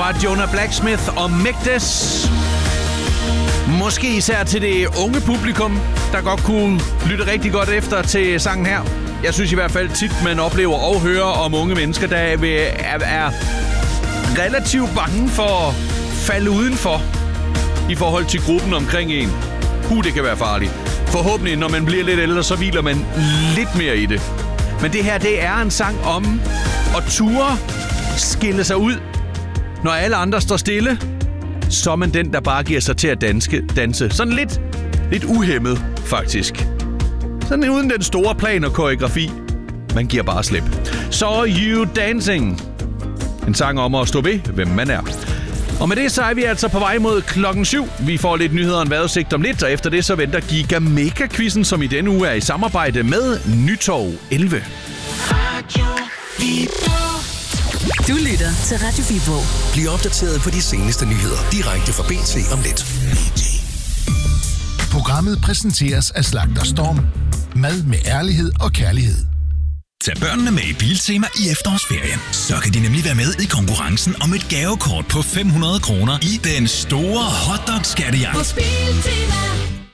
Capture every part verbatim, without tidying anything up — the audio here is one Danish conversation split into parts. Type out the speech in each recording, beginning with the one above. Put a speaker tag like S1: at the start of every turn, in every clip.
S1: fra Jonah Blacksmith og Mekdes. Måske især til det unge publikum, der godt kunne lytte rigtig godt efter til sangen her. Jeg synes i hvert fald tit, man oplever og hører om unge mennesker, der er, er relativt bange for at falde udenfor i forhold til gruppen omkring en. Uh, det kan være farligt. Forhåbentlig, når man bliver lidt ældre, så hviler man lidt mere i det. Men det her, det er en sang om at ture skille sig ud. Når alle andre står stille, så er man den, der bare giver sig til at danske, danse. Sådan lidt, lidt uhæmmet, faktisk. Sådan uden den store plan og koreografi. Man giver bare slip. Så You Dancing. En sang om at stå ved, hvem man er. Og med det så er vi altså på vej mod klokken syv. Vi får lidt nyheder og en vejrudsigt om lidt, og efter det så venter Giga Mega-quizzen, som i denne uge er i samarbejde med Nytorv elleve.
S2: Du lytter til Radio Vibo.
S3: Bliv opdateret på de seneste nyheder direkte fra B T om lidt.
S4: Programmet præsenteres af Slagter Storm. Mad med ærlighed og kærlighed.
S5: Tag børnene med i Biltema i efterårsferien. Så kan de nemlig være med i konkurrencen om et gavekort på fem hundrede kroner i den store hotdog-skattejagt.
S2: Hos Biltema.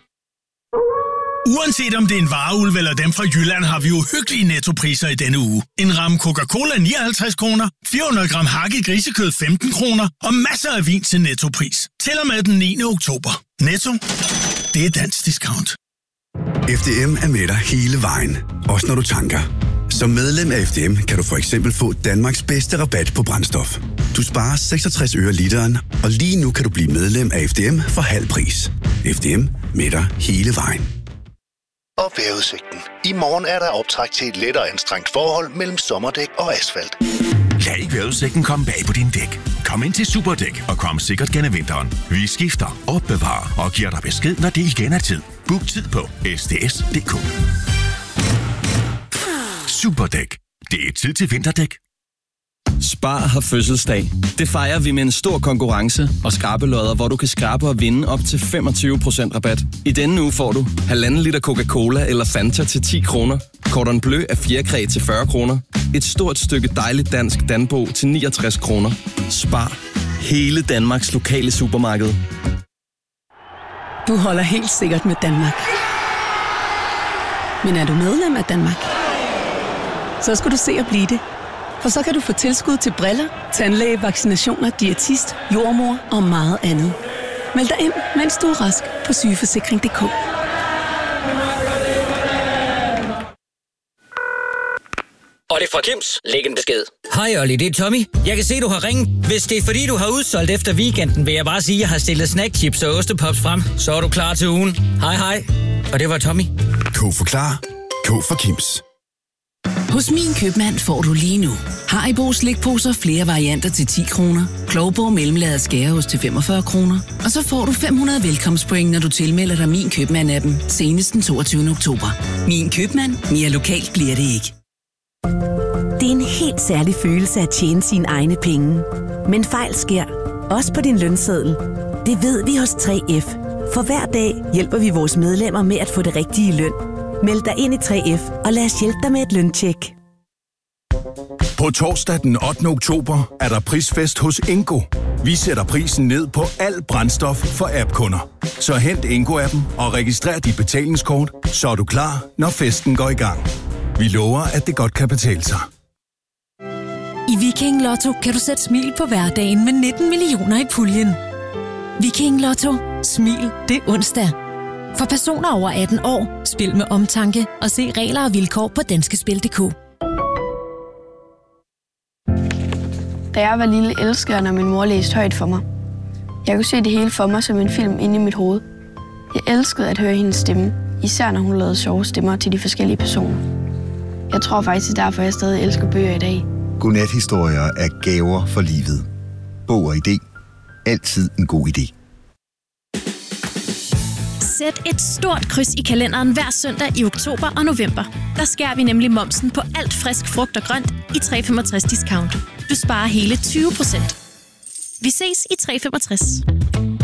S5: Uanset om det er en vareulv eller dem fra Jylland, har vi jo hyggelige nettopriser i denne uge. En ramme Coca-Cola nioghalvtreds kroner, fire hundrede gram hakket grisekød femten kroner og masser af vin til nettopris. Til og med den niende oktober. Netto, det er dansk discount.
S6: F D M er med dig hele vejen, også når du tanker. Som medlem af F D M kan du for eksempel få Danmarks bedste rabat på brændstof. Du sparer seksogtres øre literen, og lige nu kan du blive medlem af F D M for halv pris. F D M med dig hele vejen.
S7: Og vejrudsigten. I morgen er der optræk til et lettere anstrengt forhold mellem sommerdæk og asfalt.
S5: Lad ikke vejrudsigten komme bag på din dæk. Kom ind til Superdæk og kom sikkert gennem vinteren. Vi skifter, opbevarer og giver dig besked, når det igen er tid. Book tid på s d s punktum d k. Superdæk. Det er tid til vinterdæk.
S8: Spar har fødselsdag. Det fejrer vi med en stor konkurrence og skrabelodder, hvor du kan skrabe og vinde op til femogtyve procent rabat. I denne uge får du halvanden liter Coca-Cola eller Fanta til ti kroner, Cordon Bleu af fjerkræ til fyrre kroner, et stort stykke dejligt dansk Danbo til niogtres kroner. Spar. Hele Danmarks lokale supermarked.
S2: Du holder helt sikkert med Danmark. Men er du medlem af Danmark? Så skal du se at blive det. For så kan du få tilskud til briller, tandlæge, vaccinationer, diætist, jordmor og meget andet. Meld dig ind, mens du er rask på sygeforsikring punktum d k.
S9: Og det er fra Kims. Læg en besked. Hej Olli, det er Tommy. Jeg kan se, du har ringet. Hvis det er fordi, du har udsolgt efter weekenden, vil jeg bare sige, at jeg har stillet snackchips og ostepops frem. Så er du klar til ugen. Hej hej. Og det var Tommy.
S6: K for klar. K for Kims.
S2: Hos Min Købmand får du lige nu Haribo slikposer flere varianter til ti kroner, Klovborg mellemlaget skæreost til femogfyrre kroner, og så får du fem hundrede velkomstpoint, når du tilmelder dig Min Købmand-appen senest den toogtyvende oktober. Min Købmand. Mere lokalt bliver det ikke.
S10: Det er en helt særlig følelse at tjene sine egne penge. Men fejl sker, også på din lønseddel. Det ved vi hos tre F. For hver dag hjælper vi vores medlemmer med at få det rigtige løn. Meld dig ind i tre F, og lad os hjælpe dig med et løntjek.
S11: På torsdag den ottende oktober er der prisfest hos Ingo. Vi sætter prisen ned på alt brændstof for app-kunder. Så hent Ingo-appen og registrer dit betalingskort, så er du klar, når festen går i gang. Vi lover, at det godt kan betale sig.
S12: I Viking Lotto kan du sætte smil på hverdagen med nitten millioner i puljen. Viking Lotto. Smil det onsdag. For personer over atten år, spil med omtanke og se regler og vilkår på danskespil punktum d k.
S13: Da jeg var lille, elskede jeg, når min mor læste højt for mig. Jeg kunne se det hele for mig som en film inde i mit hoved. Jeg elskede at høre hendes stemme, især når hun lavede sjove stemmer til de forskellige personer. Jeg tror faktisk, det er derfor, jeg stadig elsker bøger i dag.
S14: Godnathistorier er gaver for livet. Bog og idé. Altid en god idé.
S15: Sæt et stort kryds i kalenderen hver søndag i oktober og november. Der skærer vi nemlig momsen på alt frisk frugt og grønt i tre femogtres discount. Du sparer hele tyve procent. Vi ses i tre femogtres.